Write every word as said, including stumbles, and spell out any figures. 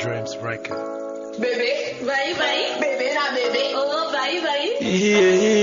Dreams record. Bebê, Vai, vai. bebê na bebê. Oh, vai, vai. Yeah.